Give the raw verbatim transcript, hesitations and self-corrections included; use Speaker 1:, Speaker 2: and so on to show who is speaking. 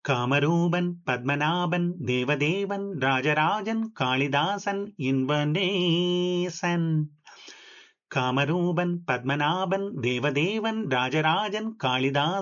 Speaker 1: காமரூபன் Padmanabhan Devadevan Rajarajan Kalidasan இன்பநேசன். காமரூபன் Padmanabhan Devadevan Rajarajan Kalidasan